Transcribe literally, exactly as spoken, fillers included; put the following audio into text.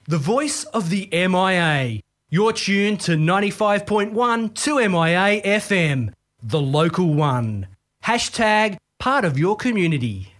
the voice of the M I A. You're tuned to ninety-five point one to M I A F M, the local one. Hashtag part of your community.